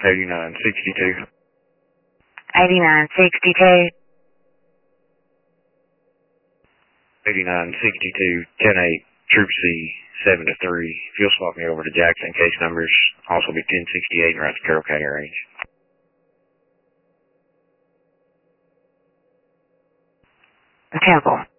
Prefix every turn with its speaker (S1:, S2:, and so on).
S1: 8962.
S2: 8962.
S1: 8962, 10-8, Troop C, 7 to 3. If you'll swap me over to Jackson, case numbers also be 1068 and right to Carroll County range.
S2: Temple.